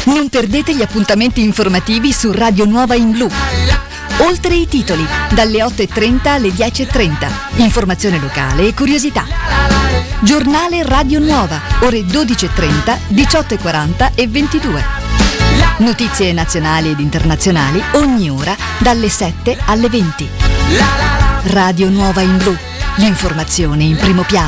Non perdete gli appuntamenti informativi su Radio Nuova in Blu. Oltre i titoli, dalle 8.30 alle 10.30. Informazione locale e curiosità. Giornale Radio Nuova, ore 12.30, 18.40 e 22. Notizie nazionali ed internazionali ogni ora dalle 7 alle 20. Radio Nuova in Blu. L'informazione in primo piano.